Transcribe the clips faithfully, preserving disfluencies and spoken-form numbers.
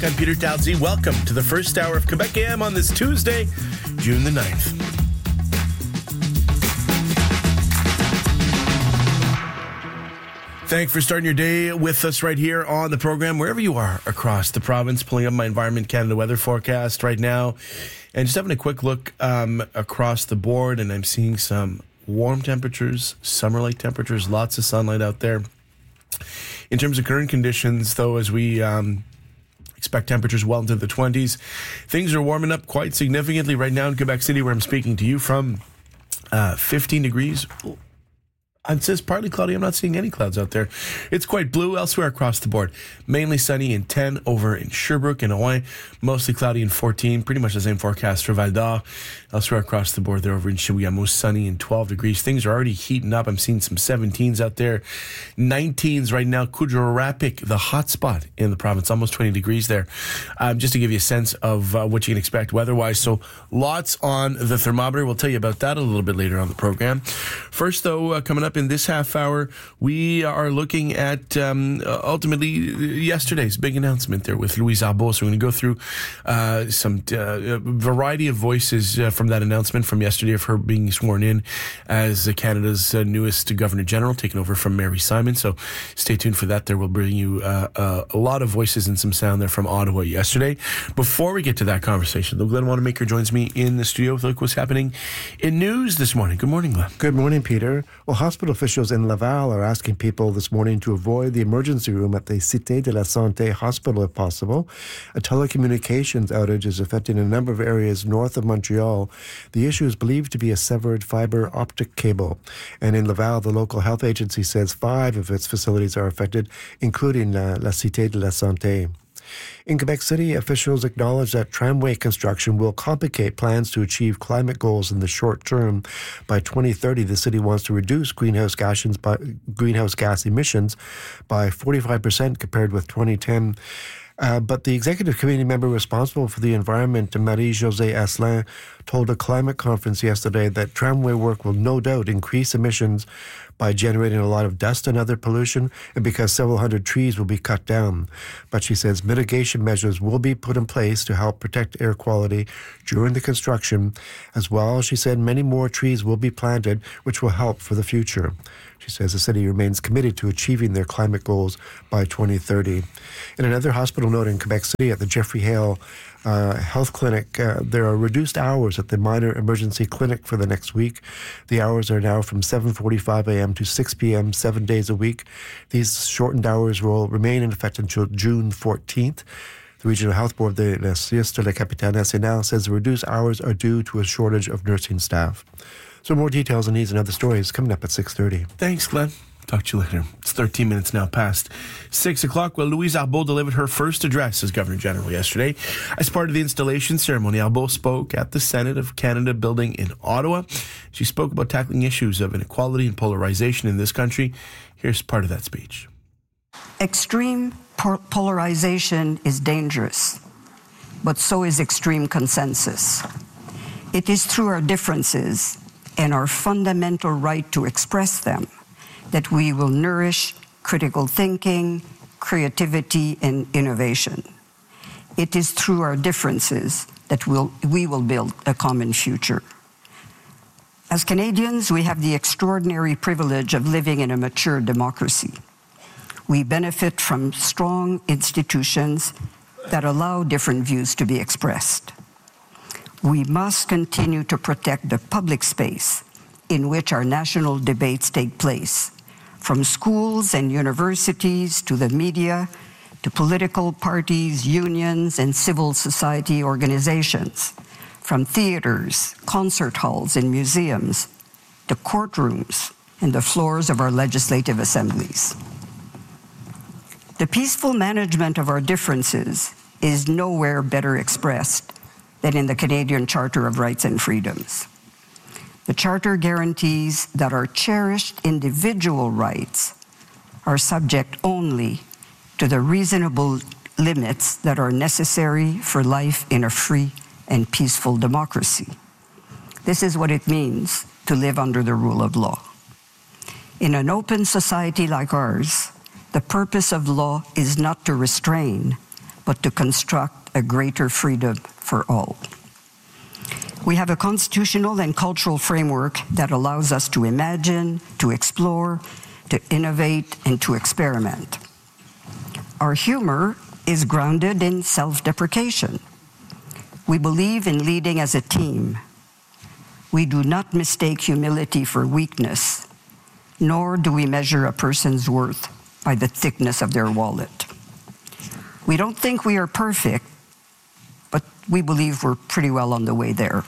I'm Peter Dowdsey. Welcome to the first hour of Quebec A M on this Tuesday, June the ninth. Thanks for starting your day with us right here on the program, wherever you are across the province. Pulling up my Environment Canada weather forecast right now and just having a quick look um, across the board, and I'm seeing some warm temperatures, summer-like temperatures, lots of sunlight out there. In terms of current conditions, though, as we um, expect temperatures well into the twenties, things are warming up quite significantly right now in Quebec City, where I'm speaking to you from. Uh, fifteen degrees. It says partly cloudy. I'm not seeing any clouds out there. It's quite blue elsewhere across the board. Mainly sunny in ten over in Sherbrooke and Hawaii. Mostly cloudy in fourteen. Pretty much the same forecast for Val d'Or. Elsewhere across the board, they're over in Chibougamau, sunny in twelve degrees. Things are already heating up. I'm seeing some seventeens out there. nineteens right now. Kuujjuaq, the hot spot in the province. Almost twenty degrees there. Um, just to give you a sense of uh, what you can expect weather-wise. So lots on the thermometer. We'll tell you about that a little bit later on the program. First, though, uh, coming up in this half hour, we are looking at um, ultimately yesterday's big announcement there with Louise Arbour. So we're going to go through uh, some uh, variety of voices uh, from that announcement from yesterday of her being sworn in as uh, Canada's uh, newest Governor General, taking over from Mary Simon. So stay tuned for that. There will bring you uh, uh, a lot of voices and some sound there from Ottawa yesterday. Before we get to that conversation, though, Glenn Wanamaker joins me in the studio with a look what's happening in news this morning. Good morning, Glenn. Good morning, Peter. Well, hospital officials in Laval are asking people this morning to avoid the emergency room at the Cité de la Santé hospital if possible. A telecommunications outage is affecting a number of areas north of Montreal. The issue is believed to be a severed fiber optic cable. And in Laval, the local health agency says five of its facilities are affected, including uh, La Cité de la Santé. In Quebec City, officials acknowledge that tramway construction will complicate plans to achieve climate goals in the short term. By twenty thirty, the city wants to reduce greenhouse gas, by, greenhouse gas emissions by forty-five percent compared with twenty ten. Uh, but the executive committee member responsible for the environment, Marie-Josée Asselin, told a climate conference yesterday that tramway work will no doubt increase emissions by generating a lot of dust and other pollution, and because several hundred trees will be cut down. But she says mitigation measures will be put in place to help protect air quality during the construction. As well, she said many more trees will be planted, which will help for the future. She says the city remains committed to achieving their climate goals by twenty thirty. In another hospital note in Quebec City at the Jeffrey Hale uh, Health Clinic, uh, there are reduced hours at the minor emergency clinic for the next week. The hours are now from seven forty-five a.m. to six p.m., seven days a week. These shortened hours will remain in effect until June fourteenth. The Regional Health Board de la Sieste de la Capitale Nationale says the reduced hours are due to a shortage of nursing staff. So more details on these and other stories coming up at six thirty. Thanks, Glenn. Talk to you later. It's thirteen minutes now past six o'clock. Well, Louise Arbour delivered her first address as Governor General yesterday. As part of the installation ceremony, Arbour spoke at the Senate of Canada building in Ottawa. She spoke about tackling issues of inequality and polarization in this country. Here's part of that speech. Extreme po- polarization is dangerous, but so is extreme consensus. It is through our differences and our fundamental right to express them that we will nourish critical thinking, creativity, and innovation. It is through our differences that we'll, we will build a common future. As Canadians, we have the extraordinary privilege of living in a mature democracy. We benefit from strong institutions that allow different views to be expressed. We must continue to protect the public space in which our national debates take place, from schools and universities to the media, to political parties, unions, and civil society organizations, from theaters, concert halls, and museums, to courtrooms and the floors of our legislative assemblies. The peaceful management of our differences is nowhere better expressed than in the Canadian Charter of Rights and Freedoms. The Charter guarantees that our cherished individual rights are subject only to the reasonable limits that are necessary for life in a free and peaceful democracy. This is what it means to live under the rule of law. In an open society like ours, the purpose of law is not to restrain, but to construct a greater freedom for all. We have a constitutional and cultural framework that allows us to imagine, to explore, to innovate, and to experiment. Our humor is grounded in self-deprecation. We believe in leading as a team. We do not mistake humility for weakness, nor do we measure a person's worth by the thickness of their wallet. We don't think we are perfect, but we believe we're pretty well on the way there.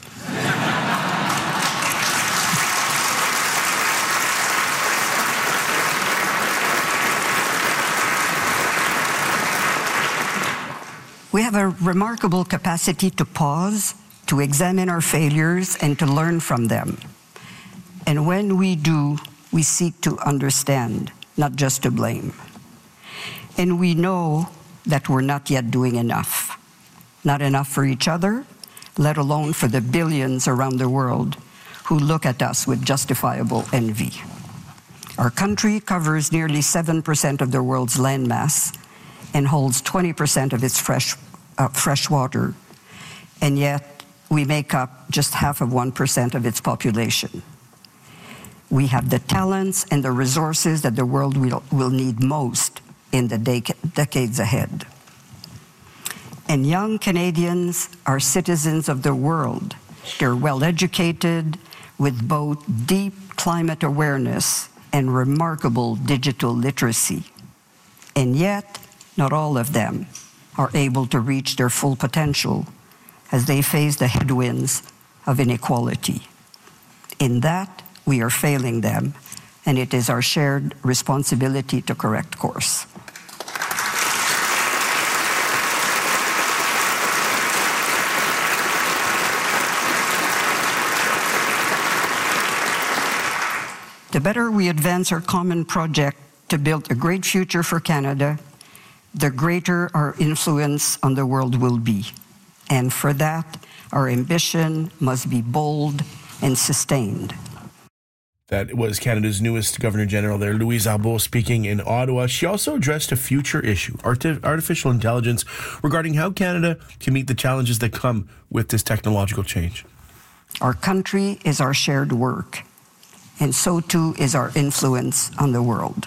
We have a remarkable capacity to pause, to examine our failures, and to learn from them. And when we do, we seek to understand, not just to blame. And we know that we're not yet doing enough. Not enough for each other, let alone for the billions around the world who look at us with justifiable envy. Our country covers nearly seven percent of the world's landmass and holds twenty percent of its fresh, uh, fresh water, and yet we make up just half of one percent of its population. We have the talents and the resources that the world will, will need most in the dec- decades ahead. And young Canadians are citizens of the world. They're well-educated, with both deep climate awareness and remarkable digital literacy. And yet, not all of them are able to reach their full potential as they face the headwinds of inequality. In that, we are failing them, and it is our shared responsibility to correct course. The better we advance our common project to build a great future for Canada, the greater our influence on the world will be. And for that, our ambition must be bold and sustained. That was Canada's newest Governor General there, Louise Arbour, speaking in Ottawa. She also addressed a future issue, arti- artificial intelligence, regarding how Canada can meet the challenges that come with this technological change. Our country is our shared work, and so too is our influence on the world.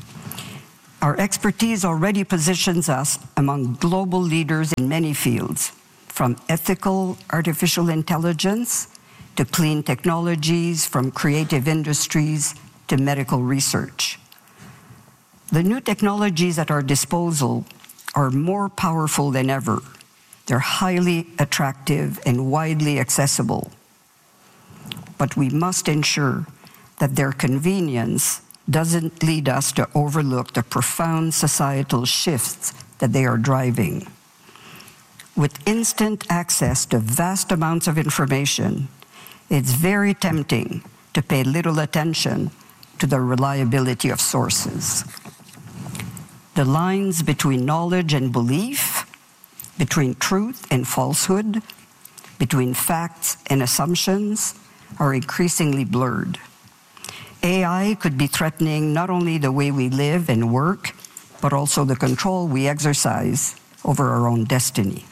Our expertise already positions us among global leaders in many fields, from ethical artificial intelligence to clean technologies, from creative industries to medical research. The new technologies at our disposal are more powerful than ever. They're highly attractive and widely accessible. But we must ensure that their convenience doesn't lead us to overlook the profound societal shifts that they are driving. With instant access to vast amounts of information, it's very tempting to pay little attention to the reliability of sources. The lines between knowledge and belief, between truth and falsehood, between facts and assumptions are increasingly blurred. A I could be threatening not only the way we live and work, but also the control we exercise over our own destiny.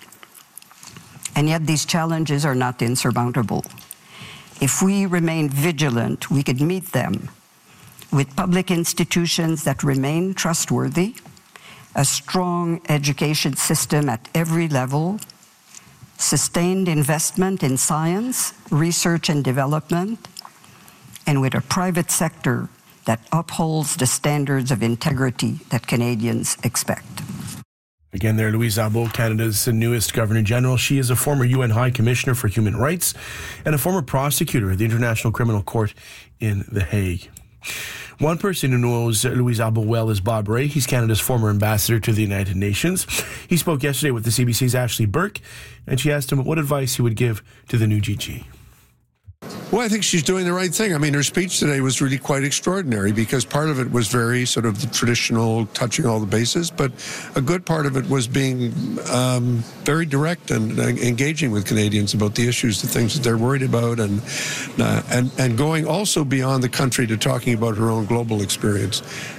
And yet these challenges are not insurmountable. If we remain vigilant, we could meet them with public institutions that remain trustworthy, a strong education system at every level, sustained investment in science, research and development, and with a private sector that upholds the standards of integrity that Canadians expect. Again there, Louise Arbour, Canada's newest Governor General. She is a former U N High Commissioner for Human Rights and a former prosecutor at the International Criminal Court in The Hague. One person who knows Louise Arbour well is Bob Rae. He's Canada's former ambassador to the United Nations. He spoke yesterday with the C B C's Ashley Burke, and she asked him what advice he would give to the new G G. Well, I think she's doing the right thing. I mean, her speech today was really quite extraordinary because part of it was very sort of the traditional, touching all the bases, but a good part of it was being um, very direct and uh, engaging with Canadians about the issues, the things that they're worried about, and uh, and and going also beyond the country to talking about her own global experience.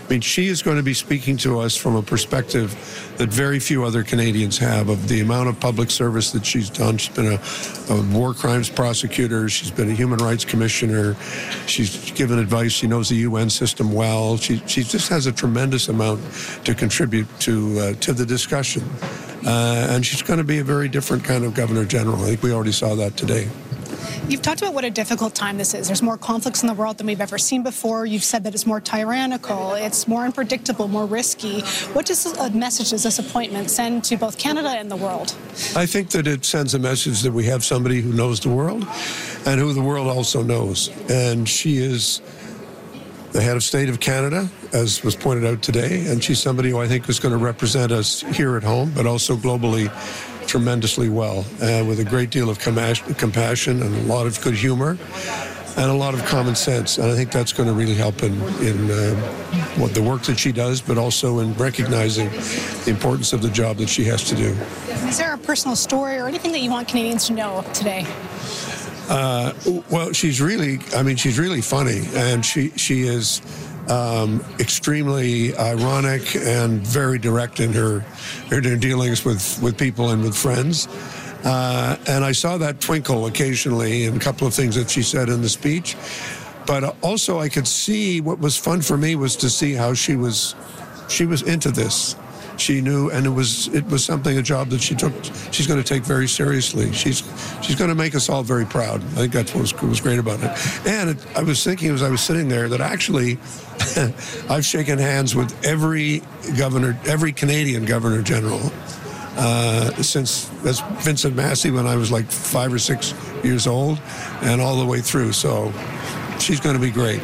I mean, she is going to be speaking to us from a perspective that very few other Canadians have of the amount of public service that she's done. She's been a, a war crimes prosecutor. She's been a human rights commissioner. She's given advice. She knows the U N system well. She, she just has a tremendous amount to contribute to, uh, to the discussion. Uh, and she's going to be a very different kind of Governor General. I think we already saw that today. You've talked about what a difficult time this is. There's more conflicts in the world than we've ever seen before. You've said that it's more tyrannical, it's more unpredictable, more risky. What does a message does this appointment send to both Canada and the world? I think that it sends a message that we have somebody who knows the world and who the world also knows. And she is the head of state of Canada, as was pointed out today, and she's somebody who I think is going to represent us here at home, but also globally tremendously well, uh, with a great deal of compassion and a lot of good humor and a lot of common sense. And I think that's going to really help in, in uh, what the work that she does, but also in recognizing the importance of the job that she has to do. Is there a personal story or anything that you want Canadians to know today? Uh, well, she's really, I mean, she's really funny, and she, she is Um, extremely ironic and very direct in her, in her dealings with, with people and with friends. Uh, and I saw that twinkle occasionally in a couple of things that she said in the speech. But also I could see, what was fun for me was to see how she was, she was into this. She knew, and it was it was something, a job that she took, she's going to take very seriously. She's she's going to make us all very proud. I think that's what was, was great about it. And it, I was thinking as I was sitting there that actually I've shaken hands with every governor, every Canadian Governor General uh, since that's Vincent Massey when I was like five or six years old, and all the way through. So she's going to be great.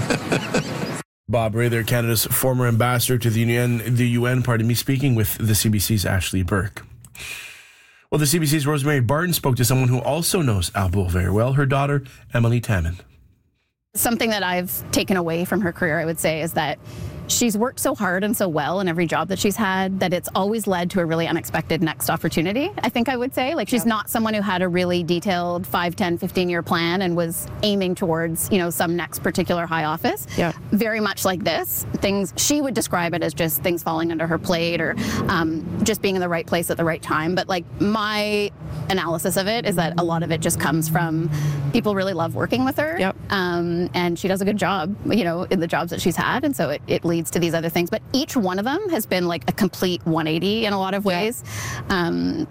Bob Rae, Canada's former ambassador to the U N, the U N, pardon me, speaking with the C B C's Ashley Burke. Well, the C B C's Rosemary Barton spoke to someone who also knows Al Bourg very well, her daughter, Emily Tammond. Something that I've taken away from her career, I would say, is that she's worked so hard and so well in every job that she's had that it's always led to a really unexpected next opportunity, I think I would say. Like, she's yeah. not someone who had a really detailed five, ten, fifteen-year plan and was aiming towards, you know, some next particular high office. Yeah. Very much like this. Things, she would describe it as just things falling under her plate or um, just being in the right place at the right time. But, like, my analysis of it is that a lot of it just comes from people really love working with her. Yep. Um, and she does a good job, you know, in the jobs that she's had. And so it, it leads to these other things, but each one of them has been like a complete one eighty in a lot of ways. Yeah. Um,